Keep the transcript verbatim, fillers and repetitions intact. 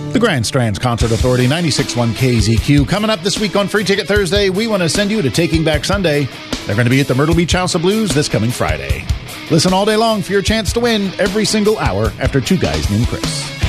The Grand Strands Concert Authority, ninety-six point one K Z Q. Coming up this week on Free Ticket Thursday, we want to send you to Taking Back Sunday. They're going to be at the Myrtle Beach House of Blues this coming Friday. Listen all day long for your chance to win every single hour after Two Guys Named Chris.